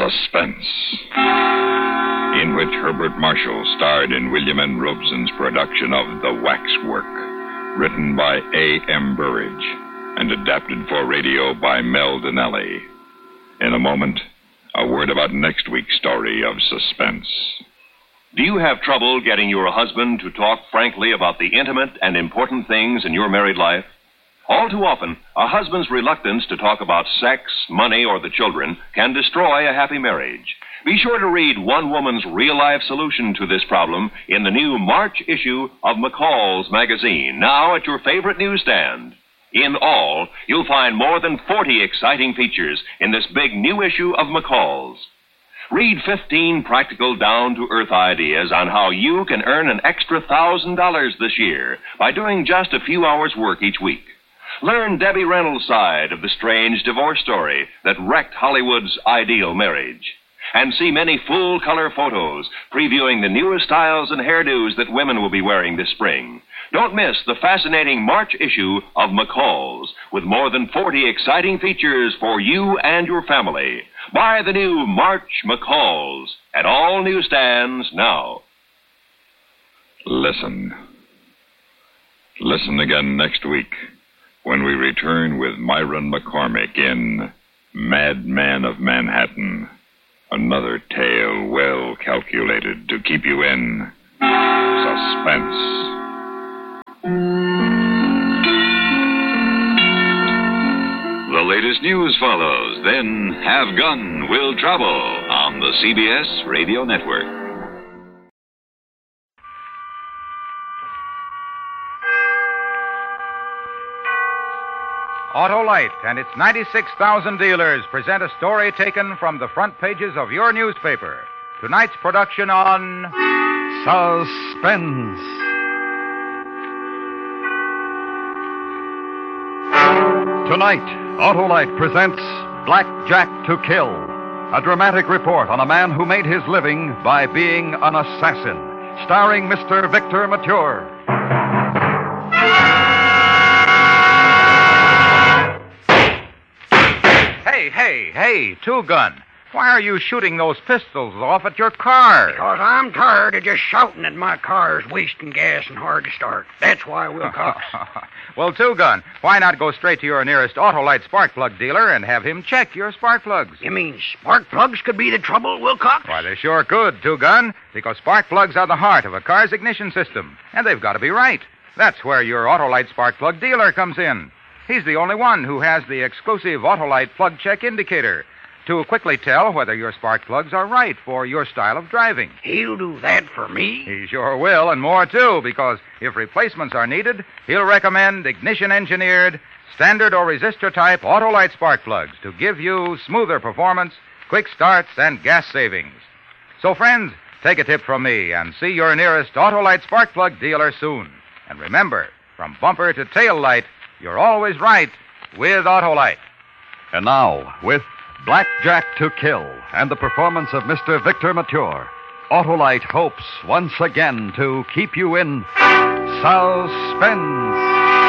Suspense, in which Herbert Marshall starred in William N. Robeson's production of The Waxwork, written by A.M. Burridge and adapted for radio by Mel Donnelly. In a moment, a word about next week's story of suspense. Do you have trouble getting your husband to talk frankly about the intimate and important things in your married life? All too often, a husband's reluctance to talk about sex, money, or the children can destroy a happy marriage. Be sure to read one woman's real-life solution to this problem in the new March issue of McCall's magazine, now at your favorite newsstand. In all, you'll find more than 40 exciting features in this big new issue of McCall's. Read 15 practical, down-to-earth ideas on how you can earn an extra $1,000 this year by doing just a few hours' work each week. Learn Debbie Reynolds' side of the strange divorce story that wrecked Hollywood's ideal marriage. And see many full-color photos previewing the newest styles and hairdos that women will be wearing this spring. Don't miss the fascinating March issue of McCall's with more than 40 exciting features for you and your family. Buy the new March McCall's at all newsstands now. Listen. Listen again next week when we return with Myron McCormick in Madman of Manhattan. Another tale well calculated to keep you in suspense. The latest news follows, then Have Gun Will Travel on the CBS Radio Network. Autolite and its 96,000 dealers present a story taken from the front pages of your newspaper. Tonight's production on Suspense. Tonight, Autolite presents Black Jack to Kill, a dramatic report on a man who made his living by being an assassin, starring Mr. Victor Mature. Hey, Two-Gun. Why are you shooting those pistols off at your car? Because I'm tired of just shouting at my cars, wasting gas and hard to start. That's why, Wilcox. Well, Two-Gun, why not go straight to your nearest Autolite spark plug dealer and have him check your spark plugs? You mean spark plugs could be the trouble, Wilcox? Why, they sure could, Two-Gun, because spark plugs are the heart of a car's ignition system, and they've got to be right. That's where your Autolite spark plug dealer comes in. He's the only one who has the exclusive Autolite plug check indicator to quickly tell whether your spark plugs are right for your style of driving. He'll do that for me? He sure will, and more, too, because if replacements are needed, he'll recommend ignition-engineered, standard or resistor-type Autolite spark plugs to give you smoother performance, quick starts, and gas savings. So, friends, take a tip from me and see your nearest Autolite spark plug dealer soon. And remember, from bumper to tail light, you're always right with Autolite. And now, with Black Jack to Kill and the performance of Mr. Victor Mature, Autolite hopes once again to keep you in suspense.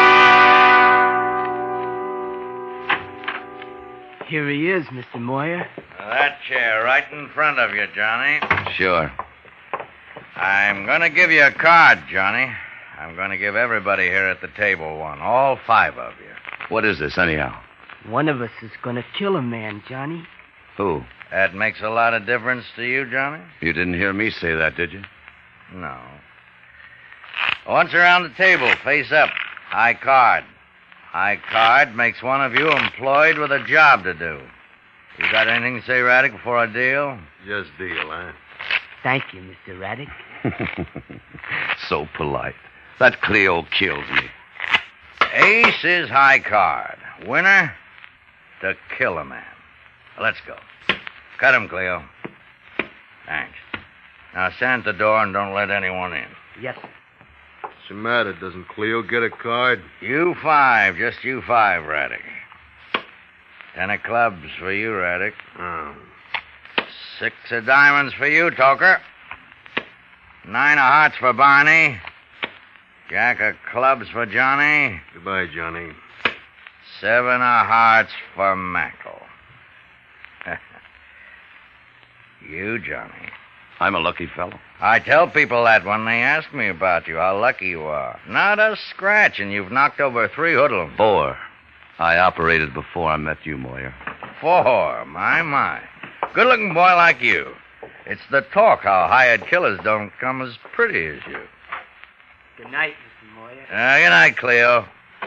Here he is, Mr. Moyer. That chair right in front of you, Johnny. Sure. I'm going to give you a card, Johnny. I'm going to give everybody here at the table one, all 5 of you. What is this, anyhow? One of us is going to kill a man, Johnny. Who? That makes a lot of difference to you, Johnny? You didn't hear me say that, did you? No. Once around the table, face up. High card. High card makes one of you employed with a job to do. You got anything to say, Raddick, before I deal? Just deal, huh? Thank you, Mr. Raddick. So polite. That Cleo kills me. Ace is high card. Winner, to kill a man. Let's go. Cut him, Cleo. Thanks. Now stand at the door and don't let anyone in. Yes, sir. What's the matter? Doesn't Cleo get a card? You 5, just you 5, Raddick. 10 of clubs for you, Raddick. Oh. 6 of diamonds for you, Toker. 9 of hearts for Barney. Jack of clubs for Johnny. Goodbye, Johnny. 7 of hearts for Mackle. You, Johnny. I'm a lucky fellow. I tell people that when they ask me about you, how lucky you are. Not a scratch, and you've knocked over 3 hoodlums. 4. I operated before I met you, Moyer. 4, my. Good-looking boy like you. It's the talk how hired killers don't come as pretty as you. Good night, Mr. Moyer. Good night, Cleo.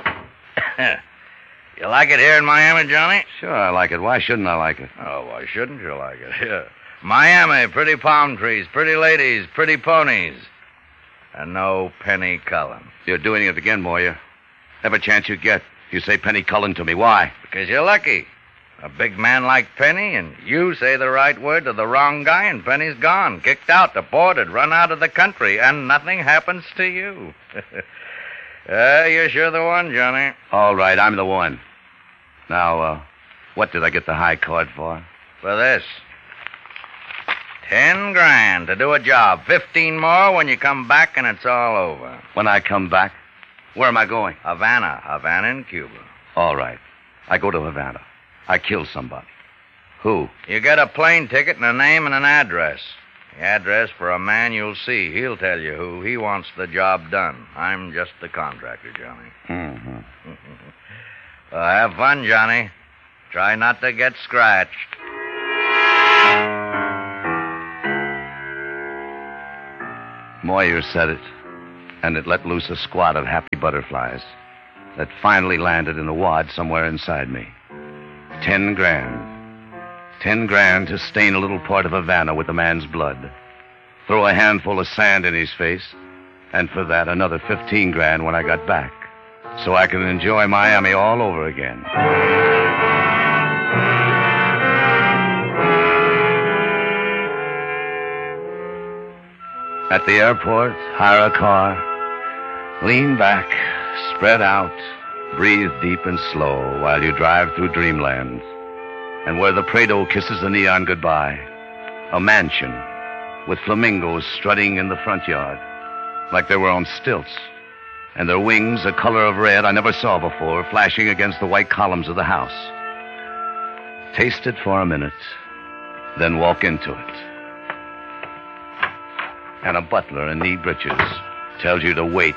You like it here in Miami, Johnny? Sure, I like it. Why shouldn't I like it? Oh, why shouldn't you like it? Yeah. Miami, pretty palm trees, pretty ladies, pretty ponies. And no Penny Cullen. You're doing it again, Moyer. Every chance you get, you say Penny Cullen to me. Why? Because you're lucky. A big man like Penny, and you say the right word to the wrong guy, and Penny's gone, kicked out, deported, run out of the country, and nothing happens to you. You're sure the one, Johnny. All right, I'm the one. Now, what did I get the high card for? For this. 10 grand to do a job. 15 more when you come back and it's all over. When I come back? Where am I going? Havana in Cuba. All right. I go to Havana. I kill somebody. Who? You get a plane ticket and a name and an address. The address for a man you'll see. He'll tell you who. He wants the job done. I'm just the contractor, Johnny. Mm-hmm. Well, have fun, Johnny. Try not to get scratched. Moyer said it, and it let loose a squad of happy butterflies that finally landed in a wad somewhere inside me. 10 grand. 10 grand to stain a little part of Havana with a man's blood. Throw a handful of sand in his face, and for that another 15 grand when I got back, so I can enjoy Miami all over again. At the airport, hire a car, lean back, spread out, breathe deep and slow while you drive through dreamland. And where the Prado kisses the neon goodbye, a mansion with flamingos strutting in the front yard like they were on stilts, and their wings a color of red I never saw before flashing against the white columns of the house. Taste it for a minute, then walk into it. And a butler in knee breeches tells you to wait.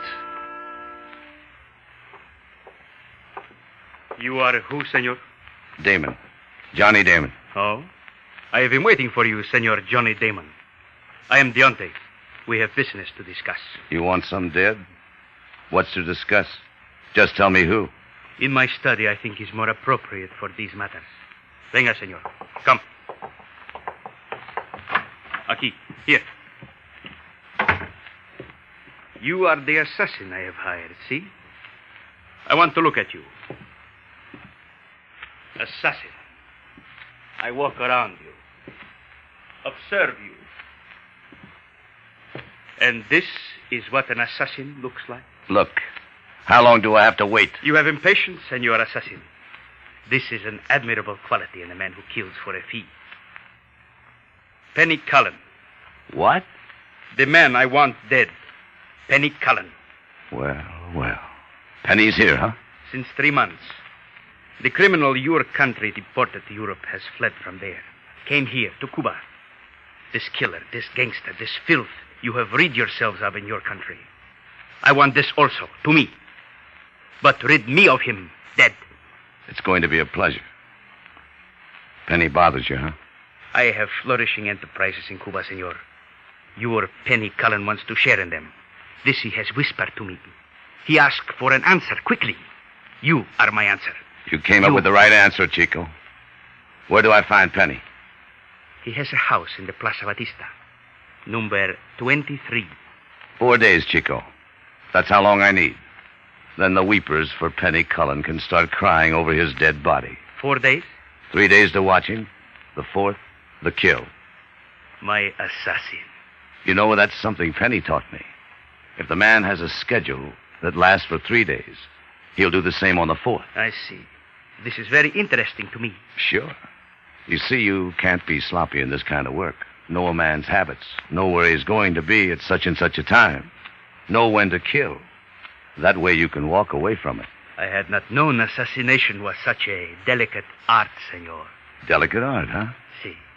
You are who, senor? Damon. Johnny Damon. Oh? I have been waiting for you, Senor Johnny Damon. I am Deontay. We have business to discuss. You want some dead? What's to discuss? Just tell me who. In my study, I think is more appropriate for these matters. Venga, senor. Come. Aquí. Here. You are the assassin I have hired, see? I want to look at you. Assassin. I walk around you. Observe you. And this is what an assassin looks like? Look, how long do I have to wait? You have impatience, Senor Assassin. This is an admirable quality in a man who kills for a fee. Penny Cullen. What? The man I want dead. Penny Cullen. Well. Penny's here, huh? Since 3 months. The criminal your country deported to Europe has fled from there. Came here to Cuba. This killer, this gangster, this filth you have rid yourselves of in your country. I want this also, to me. But rid me of him, dead. It's going to be a pleasure. Penny bothers you, huh? I have flourishing enterprises in Cuba, senor. Your Penny Cullen wants to share in them. This he has whispered to me. He asked for an answer quickly. You are my answer. You came up with the right answer, Chico. Where do I find Penny? He has a house in the Plaza Batista. Number 23. 4 days, Chico. That's how long I need. Then the weepers for Penny Cullen can start crying over his dead body. 4 days? 3 days to watch him. The 4th, the kill. My assassin. You know, that's something Penny taught me. If the man has a schedule that lasts for 3 days, he'll do the same on the 4th. I see. This is very interesting to me. Sure. You see, you can't be sloppy in this kind of work. Know a man's habits. Know where he's going to be at such and such a time. Know when to kill. That way you can walk away from it. I had not known assassination was such a delicate art, senor. Delicate art, huh? See.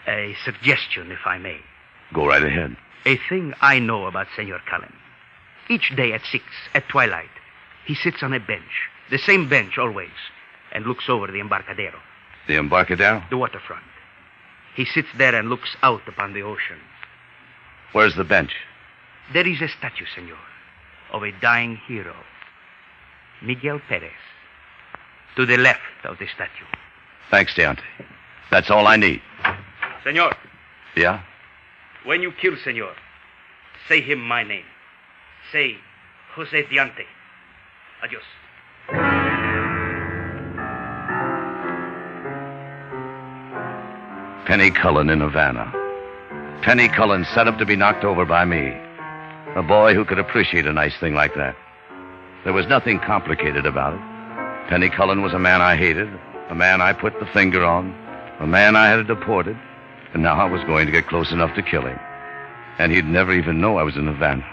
A suggestion, if I may. Go right ahead. A thing I know about Senor Cullen. Each day at 6, at twilight, he sits on a bench, the same bench always, and looks over the Embarcadero. The Embarcadero? The waterfront. He sits there and looks out upon the ocean. Where's the bench? There is a statue, senor, of a dying hero, Miguel Perez, to the left of the statue. Thanks, Deontay. That's all I need. Senor. Yeah? When you kill senor, say him my name. Say Jose Deontay. Adios. Penny Cullen in Havana. Penny Cullen set up to be knocked over by me. A boy who could appreciate a nice thing like that. There was nothing complicated about it. Penny Cullen was a man I hated, a man I put the finger on, a man I had deported, and now I was going to get close enough to kill him. And he'd never even know I was in Havana.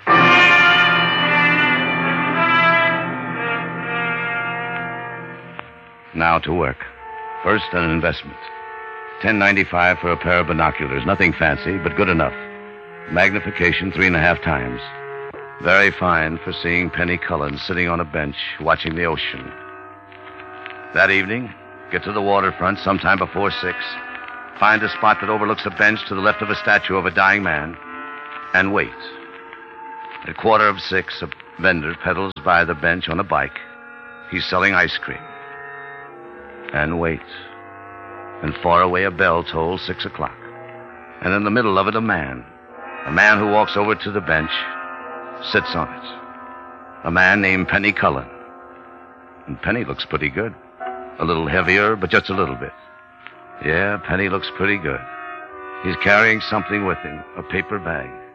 Now to work. First, an investment. $10.95 for a pair of binoculars. Nothing fancy, but good enough. Magnification 3.5 times. Very fine for seeing Penny Cullen sitting on a bench watching the ocean. That evening, get to the waterfront sometime before 6. Find a spot that overlooks a bench to the left of a statue of a dying man. And wait. At 5:45, a vendor pedals by the bench on a bike. He's selling ice cream. And wait. And far away a bell tolls 6 o'clock. And in the middle of it, a man who walks over to the bench, sits on it. A man named Penny Cullen. And Penny looks pretty good. A little heavier, but just a little bit. Yeah, Penny looks pretty good. He's carrying something with him, a paper bag.